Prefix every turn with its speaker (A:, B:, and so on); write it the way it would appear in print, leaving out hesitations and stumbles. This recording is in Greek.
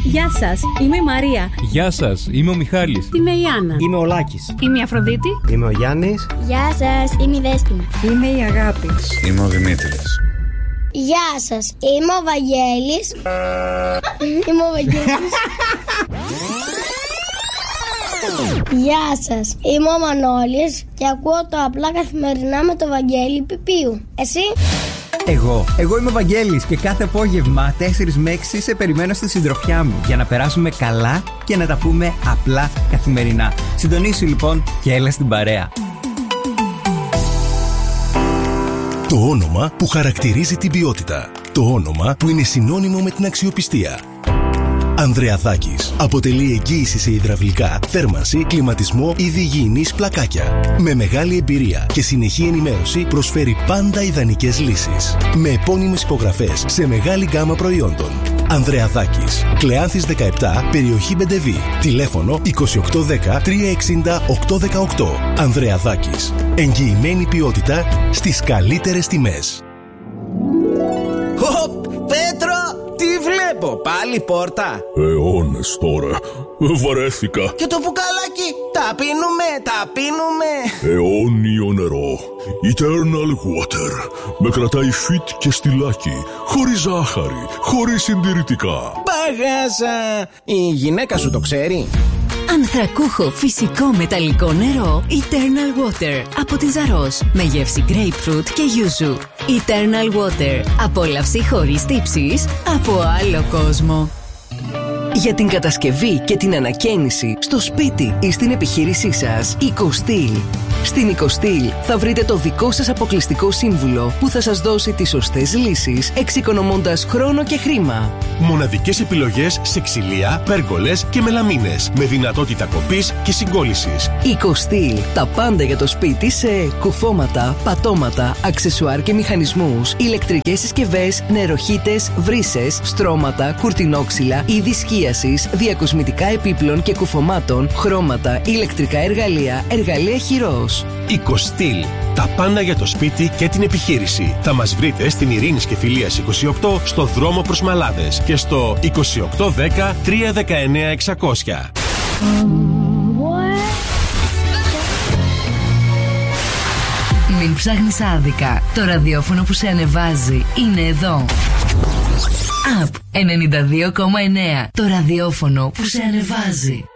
A: Γεια σας, είμαι η Μαρία.
B: Γεια σας, είμαι ο Μιχάλης.
A: Είμαι η Άννα.
C: Είμαι ο Λάκης.
A: Είμαι η Αφροδίτη.
C: Είμαι ο Γιάννης.
D: Γεια σας, είμαι η Δέσποινα.
E: Είμαι η Αγάπη.
F: Είμαι ο Δημήτρης.
D: Γεια σας, είμαι ο Βαγγέλης. Είμαι ο Βαγγέλης. Γεια σας, είμαι ο Μανώλης και ακούω το Απλά Καθημερινά με το Βαγγέλη Πιπίου. Εσύ?
G: Εγώ είμαι ο Βαγγέλης και κάθε απόγευμα 4 με 6 σε περιμένω στη συντροφιά μου για να περάσουμε καλά και να τα πούμε απλά καθημερινά. Συντονίσου λοιπόν και έλα στην παρέα.
H: Το όνομα που χαρακτηρίζει την ποιότητα. Το όνομα που είναι συνώνυμο με την αξιοπιστία. Ανδρεαδάκης αποτελεί εγγύηση σε υδραυλικά, θέρμανση, κλιματισμό, είδη υγιεινής, πλακάκια. Με μεγάλη εμπειρία και συνεχή ενημέρωση προσφέρει πάντα ιδανικές λύσεις. Με επώνυμες υπογραφές σε μεγάλη γκάμα προϊόντων. Ανδρεαδάκης, Κλεάνθης 17, περιοχή Μπεντεβή. Τηλέφωνο 2810 360 818. Ανδρεαδάκης. Εγγυημένη ποιότητα στις καλύτερες τιμές.
I: Πέτρο! Τι βλέπω, πάλι πόρτα?
J: Αιώνες τώρα, βαρέθηκα.
I: Και το μπουκαλάκι, τα πίνουμε.
J: Αιώνιο νερό, Eternal Water. Με κρατάει fit και στυλάκι, χωρίς ζάχαρη, χωρίς συντηρητικά.
I: Παγάζα, η γυναίκα σου το ξέρει?
K: Ανθρακούχο φυσικό μεταλλικό νερό Eternal Water από την Ζαρός με γεύση grapefruit και yuzu. Eternal Water. Απόλαυση χωρίς τύψεις από άλλο κόσμο. Για την κατασκευή και την ανακαίνιση στο σπίτι ή στην επιχείρησή σας, EcoSteel. Στην EcoSteel θα βρείτε το δικό σας αποκλειστικό σύμβουλο που θα σας δώσει τις σωστές λύσεις, εξοικονομώντας χρόνο και χρήμα.
H: Μοναδικές επιλογές σε ξυλία, πέργολες και μελαμίνες με δυνατότητα κοπής και συγκόλλησης.
K: EcoSteel. Τα πάντα για το σπίτι σε κουφώματα, πατώματα, αξεσουάρ και μηχανισμούς, ηλεκτρικές συσκευές, νεροχύτες, βρύσες, στρώματα, κουρτινόξυλα, είδη σκίασης, διακοσμητικά επίπλων και κουφωμάτων, χρώματα, ηλεκτρικά εργαλεία, εργαλεία χειρός.
H: EcoSteel. Τα πάντα για το σπίτι και την επιχείρηση. Θα μας βρείτε στην Ειρήνης και Φιλίας 28 στο δρόμο προς Μαλάδες και στο 2810 319 600.
K: Μην ψάχνεις άδικα. Το ραδιόφωνο που σε ανεβάζει είναι εδώ. Up 92,9. Το ραδιόφωνο που σε ανεβάζει.